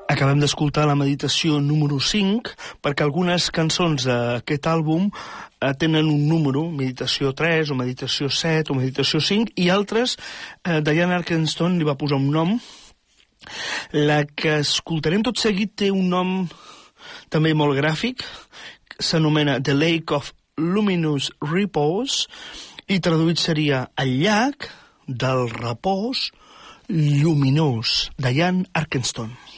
Acabem d'escoltar la meditació número 5, perquè algunes cançons d'aquest àlbum tenen un número, meditació 3, o meditació 7, o meditació 5, i altres, Diane Arkenstone li va posar un nom. La que escoltarem tot seguit té un nom també molt gràfic, s'anomena The Lake of Luminous Repose, i traduït seria El llac del repòs lluminós, Diane Arkenstone.